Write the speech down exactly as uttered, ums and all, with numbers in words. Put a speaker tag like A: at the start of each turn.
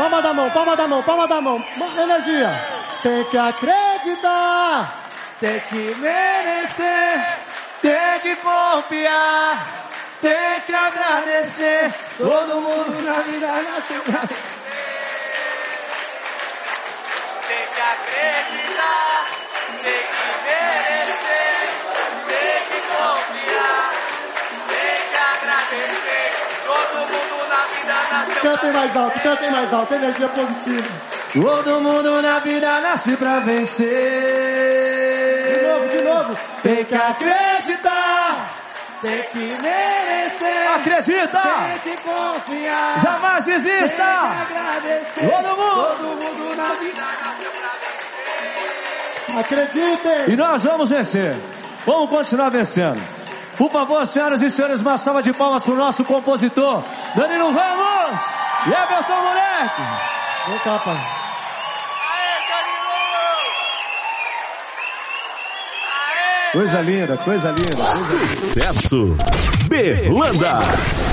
A: palma da mão, palma da mão, palma da mão. Energia. Tem que acreditar, tem que merecer, tem que confiar, tem que agradecer. Todo mundo na vida nasceu pra vencer. Tem que acreditar, tem que merecer, tem que confiar, tem que agradecer. Todo mundo na vida nasceu. Cantem mais alto, cantem mais alto, energia positiva. Todo mundo na vida nasce pra vencer. De novo, de novo. Tem que acreditar, tem que merecer.
B: Acredita!
A: Tem que confiar.
B: Jamais desista!
A: Tem que agradecer.
B: Todo mundo!
A: Todo mundo na vida nasceu pra vencer. Acreditem!
B: E nós vamos vencer. Vamos continuar vencendo. Por favor, senhoras e senhores, uma salva de palmas pro nosso compositor, Danilo Ramos e Everton Moleque.
A: Vem cá, pai.
B: Coisa linda, coisa linda. Coisa linda.
C: Sucesso Berlanda.